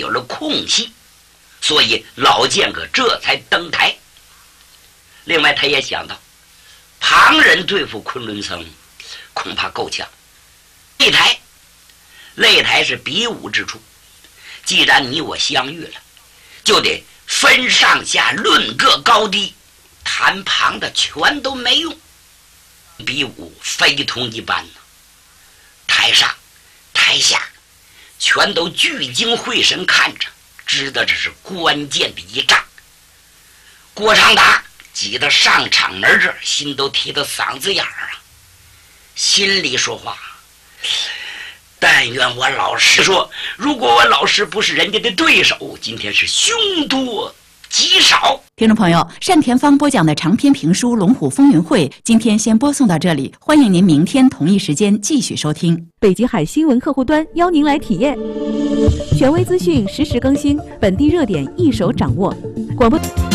有了空隙，所以老剑客这才登台。另外他也想到旁人对付昆仑僧恐怕够呛，擂台是比武之处，既然你我相遇了，就得分上下论个高低，谈旁的全都没用。比武非同一般呢，台上台下全都聚精会神看着，知道这是关键的一仗。郭长达急得上场门这儿，心都提到嗓子眼儿啊，心里说话：但愿我老师说，如果我老师不是人家的对手，今天是凶多吉少。 听众朋友，单田芳播讲的长篇评书《龙虎风云会》今天先播送到这里，欢迎您明天同一时间继续收听。 北极海新闻客户端邀您来体验，权威资讯实时更新，本地热点一手掌握。广播。